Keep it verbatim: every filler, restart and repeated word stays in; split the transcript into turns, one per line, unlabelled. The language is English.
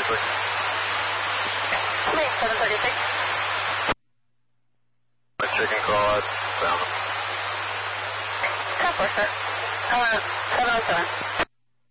previously.
Wait, seven thirty-six.
Chicken call, found them.
ten four, sir. Uh, seven oh seven.